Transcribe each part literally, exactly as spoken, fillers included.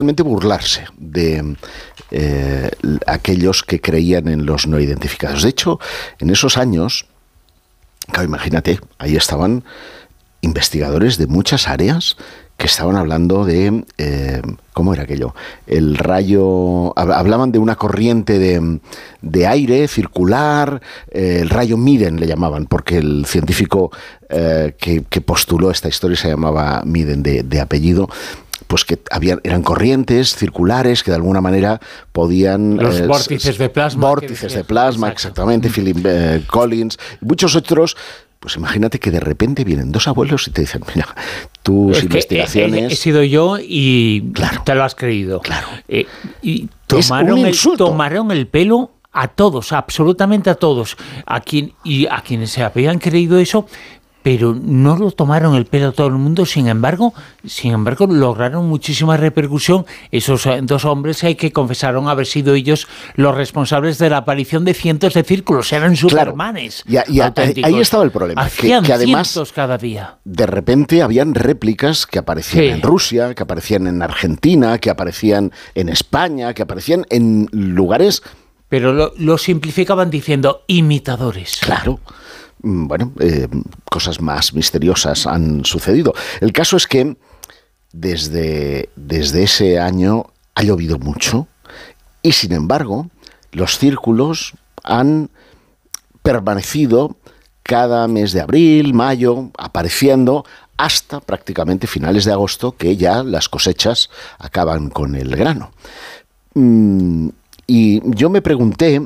burlarse de eh, aquellos que creían en los no identificados. De hecho, en esos años, claro, imagínate, ahí estaban investigadores de muchas áreas que estaban hablando de, eh, ¿cómo era aquello? El rayo, hablaban de una corriente de, de aire circular, eh, el rayo Miden le llamaban, porque el científico eh, que, que postuló esta historia se llamaba Miden de, de apellido. Pues que habían, eran corrientes circulares que de alguna manera podían... Los eh, vórtices de plasma. Vórtices de plasma, exacto. Exactamente, mm. Philip eh, Collins, y muchos otros. Pues imagínate que de repente vienen dos abuelos y te dicen, mira, tus es investigaciones... He, he, he sido yo y claro, te lo has creído. Claro. Eh, y tomaron el, tomaron el pelo a todos, absolutamente a todos. A quien, y a quienes se habían creído eso... pero no lo tomaron el pelo a todo el mundo, sin embargo, sin embargo lograron muchísima repercusión esos dos hombres eh, que confesaron haber sido ellos los responsables de la aparición de cientos de círculos, eran supermanes. Claro. Y, y ahí estaba el problema, hacían que, que además cientos cada día. De repente habían réplicas que aparecían sí. en Rusia, que aparecían en Argentina, que aparecían en España, que aparecían en lugares... Pero lo, lo simplificaban diciendo imitadores. Claro. Bueno, eh, cosas más misteriosas han sucedido. El caso es que desde, desde ese año ha llovido mucho y, sin embargo, los círculos han permanecido cada mes de abril, mayo, apareciendo hasta prácticamente finales de agosto, que ya las cosechas acaban con el grano. Mm, y yo me pregunté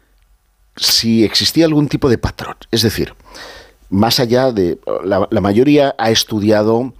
si existía algún tipo de patrón. Es decir, más allá de... La, la mayoría ha estudiado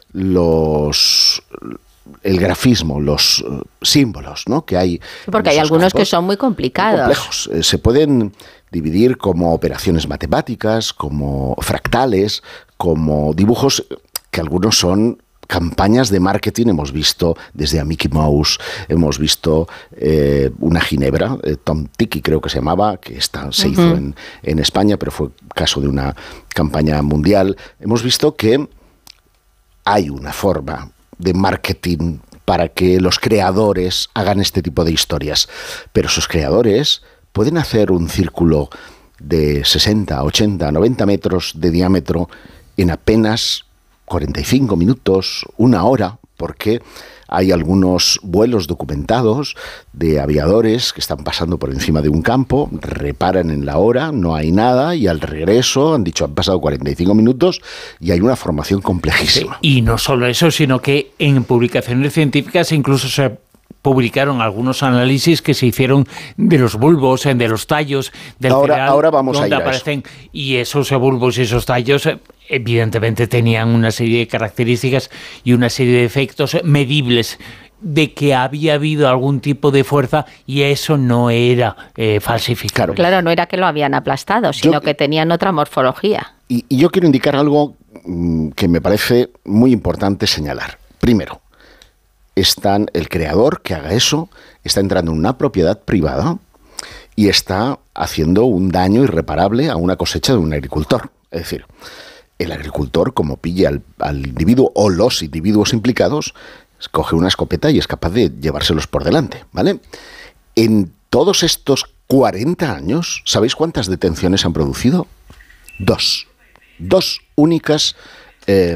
los... el grafismo, los uh, símbolos, ¿no?, que hay. Porque hay algunos que son muy complicados. Muy complejos. Eh, se pueden dividir como operaciones matemáticas, como fractales, como dibujos que algunos son... campañas de marketing. Hemos visto desde a Mickey Mouse, hemos visto eh, una ginebra, eh, Tom Tiki creo que se llamaba, que esta se uh-huh. hizo en, en España, pero fue caso de una campaña mundial. Hemos visto que hay una forma de marketing para que los creadores hagan este tipo de historias, pero sus creadores pueden hacer un círculo de sesenta, ochenta, noventa metros de diámetro en apenas cuarenta y cinco minutos, una hora, porque hay algunos vuelos documentados de aviadores que están pasando por encima de un campo, reparan en la hora, no hay nada, y al regreso han dicho han pasado cuarenta y cinco minutos y hay una formación complejísima. Sí, y no solo eso, sino que en publicaciones científicas incluso se publicaron algunos análisis que se hicieron de los bulbos, de los tallos del ahora, cereal, ahora vamos donde a ir aparecen, a eso. Y esos bulbos y esos tallos evidentemente tenían una serie de características y una serie de efectos medibles de que había habido algún tipo de fuerza, y eso no era eh, falsificado. Claro. claro, no era que lo habían aplastado, sino yo, que tenían otra morfología. Y, y yo quiero indicar algo mmm, que me parece muy importante señalar. Primero, están, el creador que haga eso está entrando en una propiedad privada y está haciendo un daño irreparable a una cosecha de un agricultor. Es decir, el agricultor, como pilla al, al individuo o los individuos implicados, coge una escopeta y es capaz de llevárselos por delante, ¿vale? En todos estos cuarenta años, ¿sabéis cuántas detenciones han producido? Dos. Dos únicas eh,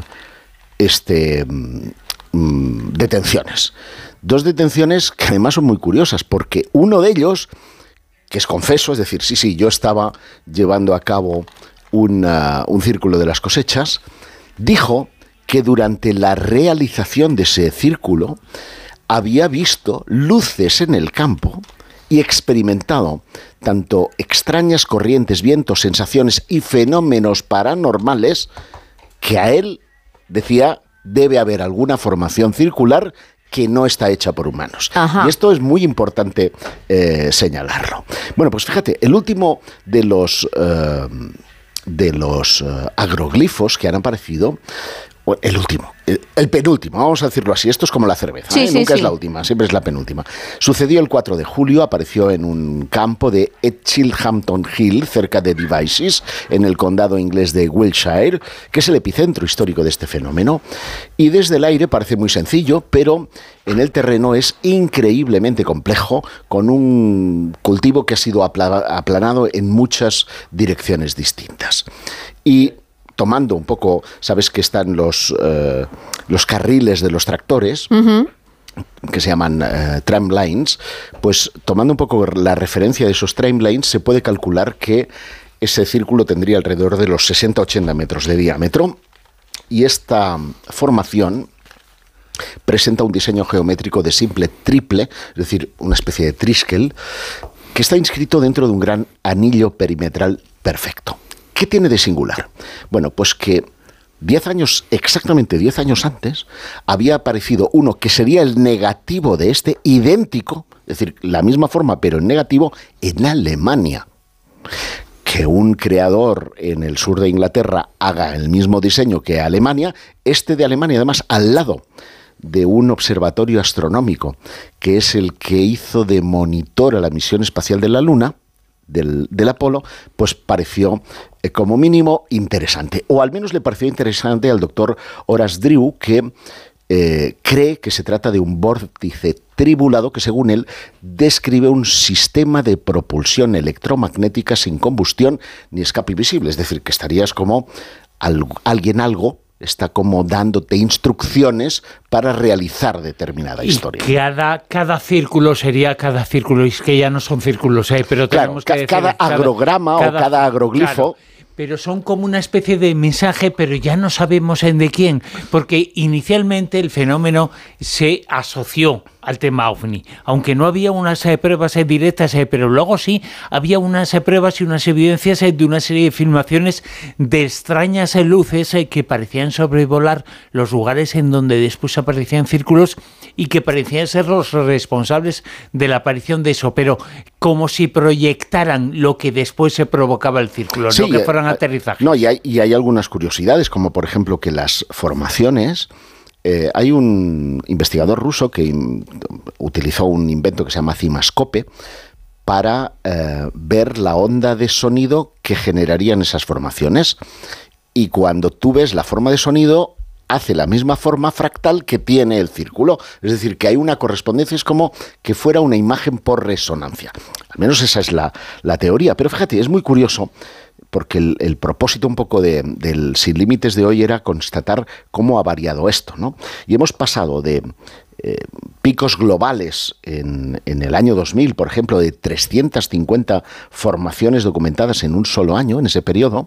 este, mm, detenciones. Dos detenciones que además son muy curiosas, porque uno de ellos, que es confeso, es decir, sí, sí, yo estaba llevando a cabo una, un círculo de las cosechas, dijo que durante la realización de ese círculo había visto luces en el campo y experimentado tanto extrañas corrientes, vientos, sensaciones y fenómenos paranormales que a él decía debe haber alguna formación circular que no está hecha por humanos. Ajá. Y esto es muy importante eh, señalarlo. Bueno, pues fíjate, el último de los, eh, de los eh, agroglifos que han aparecido, el último, el, el penúltimo, vamos a decirlo así. Esto es como la cerveza, sí, ¿eh? sí, Nunca sí. es la última, siempre es la penúltima. Sucedió el cuatro de julio, apareció en un campo de Chilhampton Hill, cerca de Devizes, en el condado inglés de Wiltshire, que es el epicentro histórico de este fenómeno. Y desde el aire parece muy sencillo, pero en el terreno es increíblemente complejo, con un cultivo que ha sido apla- aplanado en muchas direcciones distintas. Y tomando un poco, sabes que están los, eh, los carriles de los tractores, uh-huh. que se llaman eh, tram lines, pues tomando un poco la referencia de esos tram lines, se puede calcular que ese círculo tendría alrededor de los sesenta a ochenta metros de diámetro, y esta formación presenta un diseño geométrico de simple triple, es decir, una especie de triskel, que está inscrito dentro de un gran anillo perimetral perfecto. ¿Qué tiene de singular? Bueno, pues que diez años, exactamente diez años antes, había aparecido uno que sería el negativo de este, idéntico, es decir, la misma forma, pero en negativo, en Alemania. Que un creador en el sur de Inglaterra haga el mismo diseño que Alemania, este de Alemania, además, al lado de un observatorio astronómico, que es el que hizo de monitor a la misión espacial de la Luna, Del, del Apolo, pues pareció eh, como mínimo interesante, o al menos le pareció interesante al doctor Horace Drew, que eh, cree que se trata de un vórtice tribulado que, según él, describe un sistema de propulsión electromagnética sin combustión ni escape visible, es decir, que estarías como al, alguien algo está como dándote instrucciones para realizar determinada y historia. Cada, cada círculo sería cada círculo, y es que ya no son círculos, ¿eh? Pero tenemos claro, que ca- decir, cada agrograma cada, o cada agroglifo... Claro, pero son como una especie de mensaje, pero ya no sabemos en de quién, porque inicialmente el fenómeno se asoció al tema OVNI, aunque no había unas eh, pruebas eh, directas, eh, pero luego sí había unas eh, pruebas y unas evidencias eh, de una serie de filmaciones de extrañas eh, luces eh, que parecían sobrevolar los lugares en donde después aparecían círculos y que parecían ser los responsables de la aparición de eso, pero como si proyectaran lo que después se provocaba el círculo, sí, no que fueran aterrizajes. No, y hay, y hay algunas curiosidades, como por ejemplo que las formaciones... Eh, hay un investigador ruso que in, utilizó un invento que se llama cimascope para eh, ver la onda de sonido que generarían esas formaciones. Y cuando tú ves la forma de sonido, hace la misma forma fractal que tiene el círculo. Es decir, que hay una correspondencia, es como que fuera una imagen por resonancia. Al menos esa es la, la teoría. Pero fíjate, es muy curioso, porque el, el propósito un poco de, del Sin Límites de hoy era constatar cómo ha variado esto, ¿no? Y hemos pasado de eh, picos globales en, en el año dos mil, por ejemplo, de trescientas cincuenta formaciones documentadas en un solo año, en ese periodo,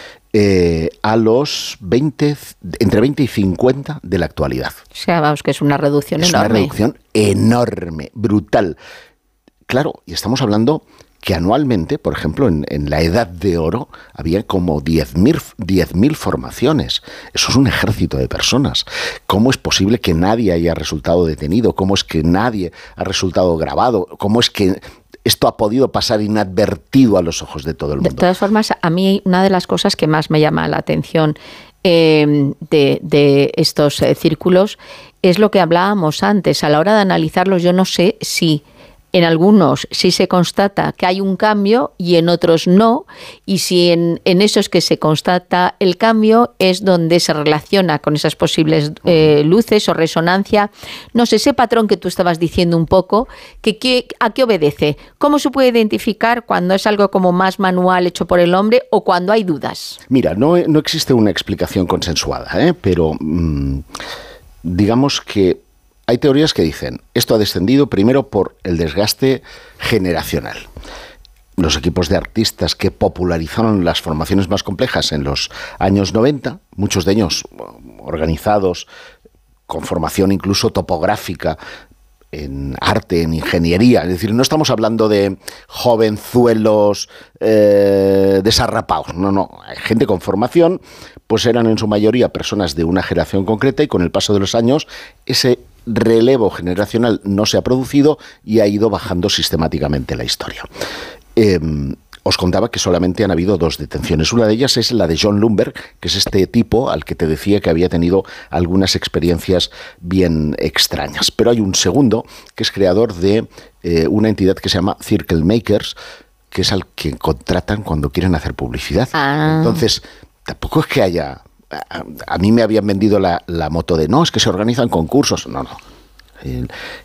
eh, a los veinte, entre veinte y cincuenta de la actualidad. O sea, vamos, que es una reducción es enorme. Es una reducción enorme, brutal. Claro, y estamos hablando... que anualmente, por ejemplo, en, en la Edad de Oro había como diez mil formaciones. Eso es un ejército de personas. ¿Cómo es posible que nadie haya resultado detenido? ¿Cómo es que nadie ha resultado grabado? ¿Cómo es que esto ha podido pasar inadvertido a los ojos de todo el mundo? De todas formas, a mí una de las cosas que más me llama la atención eh, de, de estos eh, círculos es lo que hablábamos antes. A la hora de analizarlos, yo no sé si... En algunos sí se constata que hay un cambio y en otros no, y si en, en esos que se constata el cambio es donde se relaciona con esas posibles eh, luces o resonancia. No sé, ese patrón que tú estabas diciendo un poco, que, que, ¿a qué obedece? ¿Cómo se puede identificar cuando es algo como más manual hecho por el hombre o cuando hay dudas? Mira, no, no existe una explicación consensuada, ¿eh? pero mmm, digamos que hay teorías que dicen, esto ha descendido primero por el desgaste generacional. Los equipos de artistas que popularizaron las formaciones más complejas en los años noventa, muchos de ellos organizados con formación incluso topográfica, en arte, en ingeniería, es decir, no estamos hablando de jovenzuelos eh, desarrapados, no, no, hay gente con formación, pues eran en su mayoría personas de una generación concreta y con el paso de los años ese relevo generacional no se ha producido y ha ido bajando sistemáticamente la historia. Eh, os contaba que solamente han habido dos detenciones. Una de ellas es la de John Lumbergh, que es este tipo al que te decía que había tenido algunas experiencias bien extrañas. Pero hay un segundo, que es creador de eh, una entidad que se llama Circle Makers, que es al que contratan cuando quieren hacer publicidad. Ah. Entonces, tampoco es que haya... A, a mí me habían vendido la, la moto de, no, es que se organizan concursos. No, no. El,